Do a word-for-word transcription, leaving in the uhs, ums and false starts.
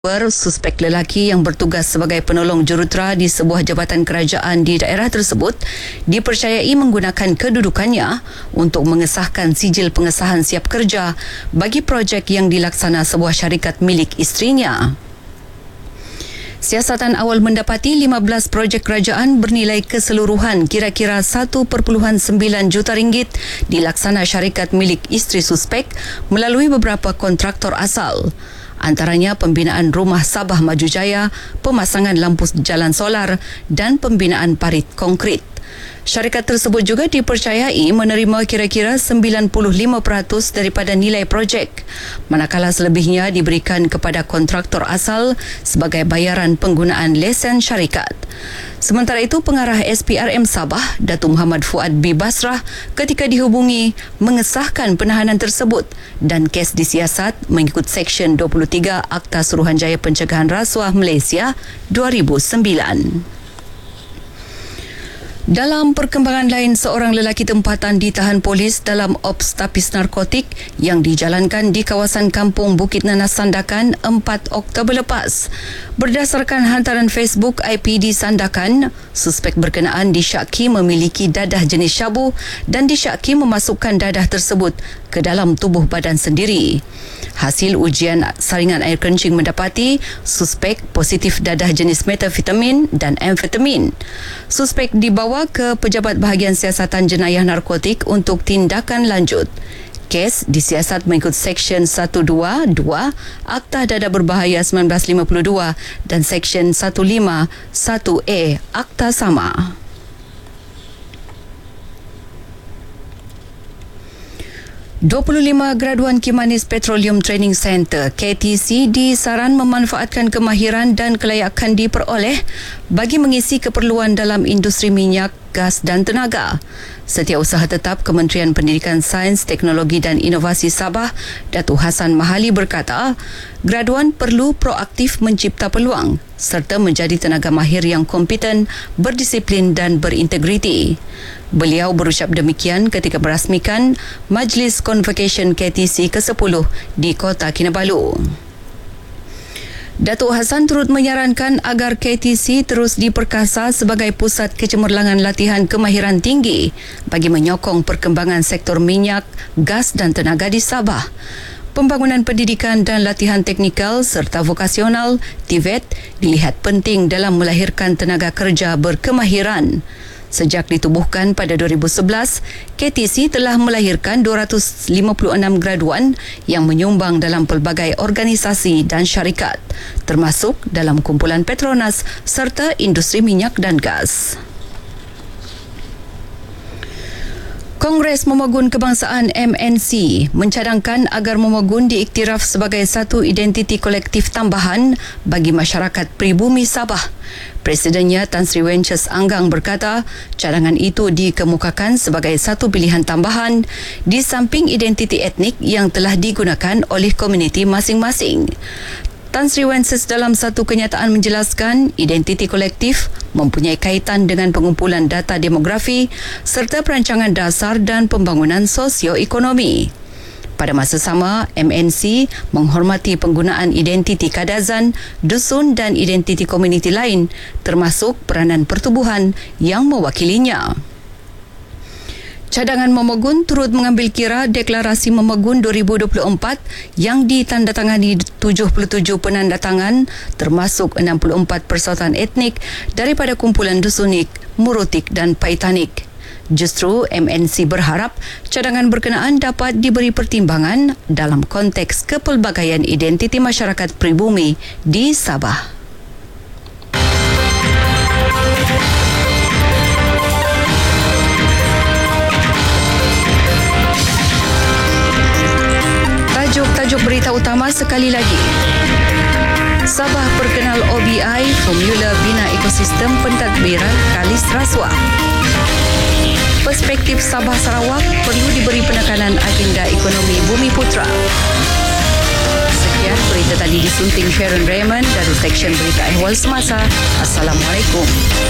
Suspek lelaki yang bertugas sebagai penolong jurutera di sebuah jabatan kerajaan di daerah tersebut dipercayai menggunakan kedudukannya untuk mengesahkan sijil pengesahan siap kerja bagi projek yang dilaksana sebuah syarikat milik isterinya. Siasatan awal mendapati lima belas projek kerajaan bernilai keseluruhan kira-kira satu perpuluhan sembilan juta ringgit dilaksana syarikat milik isteri suspek melalui beberapa kontraktor asal. Antaranya pembinaan rumah Sabah Maju Jaya, pemasangan lampu jalan solar dan pembinaan parit konkrit. Syarikat tersebut juga dipercayai menerima kira-kira sembilan puluh lima peratus daripada nilai projek, manakala selebihnya diberikan kepada kontraktor asal sebagai bayaran penggunaan lesen syarikat. Sementara itu, pengarah S P R M Sabah, Datuk Muhammad Fuad B. Basrah, ketika dihubungi mengesahkan penahanan tersebut dan kes disiasat mengikut Seksyen dua puluh tiga Akta Suruhanjaya Pencegahan Rasuah Malaysia dua ribu sembilan. Dalam perkembangan lain, seorang lelaki tempatan ditahan polis dalam ops tapis narkotik yang dijalankan di kawasan kampung Bukit Nanas Sandakan empat Oktober lepas. Berdasarkan hantaran Facebook I P D Sandakan, suspek berkenaan disyaki memiliki dadah jenis syabu dan disyaki memasukkan dadah tersebut ke dalam tubuh badan sendiri. Hasil ujian saringan air kencing mendapati suspek positif dadah jenis metafetamin dan amfetamin. Suspek dibawa ke Pejabat Bahagian Siasatan Jenayah Narkotik untuk tindakan lanjut. Kes disiasat mengikut Seksyen seratus dua puluh dua Akta Dadah Berbahaya seribu sembilan ratus lima puluh dua dan Seksyen seratus lima puluh satu A Akta sama. dua puluh lima graduan Kimanis Petroleum Training Center K T C disaran memanfaatkan kemahiran dan kelayakan diperoleh bagi mengisi keperluan dalam industri minyak, gas dan tenaga. Setiausaha Tetap Kementerian Pendidikan Sains, Teknologi dan Inovasi Sabah, Datuk Hassan Mahali berkata, graduan perlu proaktif mencipta peluang serta menjadi tenaga mahir yang kompeten, berdisiplin dan berintegriti. Beliau berucap demikian ketika merasmikan Majlis Convocation K T C ke sepuluh di Kota Kinabalu. Datuk Hassan turut menyarankan agar K T C terus diperkasa sebagai pusat kecemerlangan latihan kemahiran tinggi bagi menyokong perkembangan sektor minyak, gas dan tenaga di Sabah. Pembangunan pendidikan dan latihan teknikal serta vokasional T V E T dilihat penting dalam melahirkan tenaga kerja berkemahiran. Sejak ditubuhkan pada dua ribu sebelas, K T C telah melahirkan dua ratus lima puluh enam graduan yang menyumbang dalam pelbagai organisasi dan syarikat, termasuk dalam kumpulan Petronas serta industri minyak dan gas. Kongres Memogun Kebangsaan M N C mencadangkan agar Memogun diiktiraf sebagai satu identiti kolektif tambahan bagi masyarakat pribumi Sabah. Presidennya Tan Sri Wences Anggang berkata, cadangan itu dikemukakan sebagai satu pilihan tambahan di samping identiti etnik yang telah digunakan oleh komuniti masing-masing. Tan Sri Wences dalam satu kenyataan menjelaskan identiti kolektif mempunyai kaitan dengan pengumpulan data demografi serta perancangan dasar dan pembangunan sosioekonomi. Pada masa sama, M N C menghormati penggunaan identiti kadazan, dusun dan identiti komuniti lain termasuk peranan pertubuhan yang mewakilinya. Cadangan Memogun turut mengambil kira Deklarasi Memogun dua ribu dua puluh empat yang ditandatangani tujuh puluh tujuh penandatangan termasuk enam puluh empat persautan etnik daripada kumpulan Dusunik, Murutik dan Paitanik. Justru M N C berharap cadangan berkenaan dapat diberi pertimbangan dalam konteks kepelbagaian identiti masyarakat pribumi di Sabah. Tajuk berita utama sekali lagi. Sabah perkenal O B I, Formula Bina Ekosistem Pentadbiran Kalis Rasuah. Perspektif Sabah Sarawak perlu diberi penekanan agenda ekonomi Bumi Putra. Sekian berita tadi disunting Sharon Raymond dari Seksyen Berita Ehwal Semasa. Assalamualaikum.